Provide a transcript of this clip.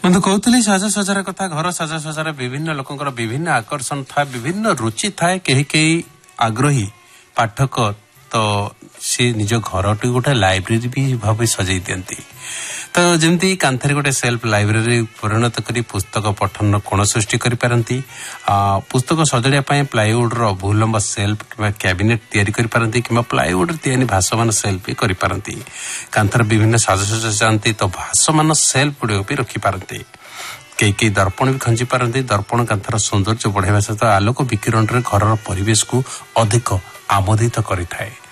ମୁଁ କହୁଥିଲି ସାଜସଜ୍ଜାର କଥା। ଘର ସାଜସଜ୍ଜାରେ ବିଭିନ୍ନ ଲୋକଙ୍କର ବିଭିନ୍ନ ଆକର୍ଷଣ ଥାଏ, ବିଭିନ୍ନ ରୁଚି ଥାଏ। କେହି କେହି ଆଗ୍ରହୀ ପାଠକ ତ ସେ ନିଜ ଘରଟି ଗୋଟେ ଲାଇବ୍ରେରୀ ବି ଭାବେ ସଜେଇ ଦିଅନ୍ତି। ତ ଯେମିତି କାନ୍ଥରେ ଗୋଟେ ସେଲ୍ଫ ଲାଇବ୍ରେରୀ ପରିଣତ କରି ପୁସ୍ତକ ପଠନର କୋଣ ସୃଷ୍ଟି କରିପାରନ୍ତି। ପୁସ୍ତକ ସଜାଡ଼ିବା ପାଇଁ ପ୍ଲାଇଉଡର ଭୂଲମ୍ବ ସେଲ୍ଫ କିମ୍ବା କ୍ୟାବିନେଟ୍ ତିଆରି କରିପାରନ୍ତି କିମ୍ବା ପ୍ଲାଇଉଡରେ ତିଆରି ଭାସମାନ ସେଲ୍ଫ ବି କରିପାରନ୍ତି। କାନ୍ଥର ବିଭିନ୍ନ ସାଜସଜ୍ଜା ଚାହାନ୍ତି ତ ଭାସମାନ ସେଲ୍ଫ ଗୁଡ଼ିକ ବି ରଖିପାରନ୍ତି। କେହି କେହି ଦର୍ପଣ ବି ଖଞ୍ଜି ପାରନ୍ତି। ଦର୍ପଣ କାନ୍ଥର ସୌନ୍ଦର୍ଯ୍ୟ ବଢ଼ାଇବା ସହିତ ଆଲୋକ ବିକିରଣରେ ଘରର ପରିବେଶକୁ ଅଧିକ ଆମୋଦିତ କରିଥାଏ।